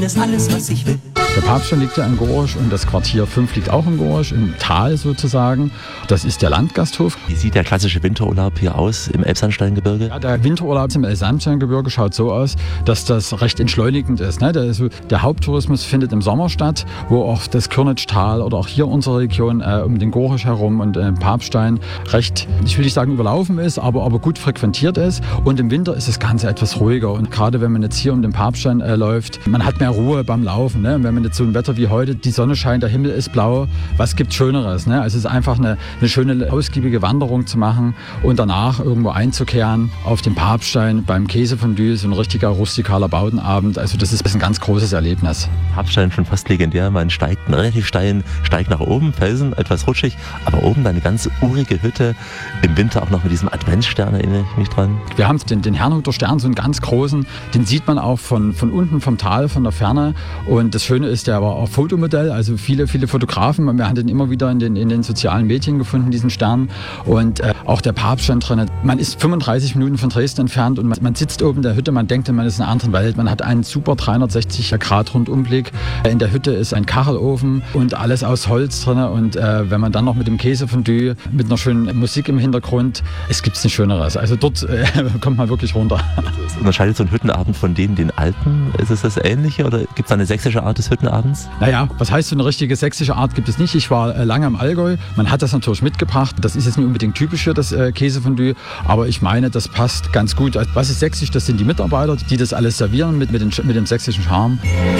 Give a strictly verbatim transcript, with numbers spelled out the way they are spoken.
Das ist alles, was ich will. Der Papststein liegt ja in Gorsch und das Quartier fünf liegt auch in Gorsch, im Tal sozusagen. Das ist der Landgasthof. Wie sieht der klassische Winterurlaub hier aus im Elbsandsteingebirge? Ja, der Winterurlaub im Elbsandsteingebirge schaut so aus, dass das recht entschleunigend ist. Ne? Der, ist so, der Haupttourismus findet im Sommer statt, wo auch das Kürnitschtal oder auch hier unsere Region äh, um den Gorsch herum und äh, Papststein recht, ich will nicht sagen überlaufen ist, aber, aber gut frequentiert ist. Und im Winter ist das Ganze etwas ruhiger. Und gerade wenn man jetzt hier um den Papststein äh, läuft, man hat mehr Ruhe beim Laufen. Ne? Und wenn man jetzt so ein Wetter wie heute, die Sonne scheint, der Himmel ist blau, was gibt Schöneres? Ne? Also es ist einfach eine, eine schöne, ausgiebige Wanderung zu machen und danach irgendwo einzukehren auf den Papststein beim Käsefondue, so ein richtiger rustikaler Baudenabend. Also das ist ein ganz großes Erlebnis. Papststein schon fast legendär, man steigt einen relativ steilen Steig nach oben, Felsen, etwas rutschig, aber oben eine ganz urige Hütte, im Winter auch noch mit diesem Adventsstern, erinnere ich mich dran. Wir haben den, den Herrnhuter Stern, so einen ganz großen, den sieht man auch von, von unten vom Tal, von der Ferne und das Schöne ist, der war auch Fotomodell, also viele, viele Fotografen, wir haben den immer wieder in den, in den sozialen Medien gefunden, diesen Stern und äh, auch der Papststein drin. Man ist fünfunddreißig Minuten von Dresden entfernt und man, man sitzt oben in der Hütte, man denkt, man ist in einer anderen Welt, man hat einen super dreihundertsechzig Grad Rundumblick. In der Hütte ist ein Kachelofen und alles aus Holz drin und äh, wenn man dann noch mit dem Käsefondue, mit einer schönen Musik im Hintergrund, es gibt nichts Schöneres. Also dort äh, kommt man wirklich runter. Unterscheidet so ein Hüttenabend von dem den alten? Ist es das Ähnliche oder gibt es eine sächsische Art des Hüttenabends? Naja, was heißt so eine richtige sächsische Art gibt es nicht. Ich war äh, lange im Allgäu, man hat das natürlich mitgebracht. Das ist jetzt nicht unbedingt typisch für das äh, Käsefondue, aber ich meine, das passt ganz gut. Was ist sächsisch? Das sind die Mitarbeiter, die das alles servieren mit, mit, den, mit dem sächsischen Charme.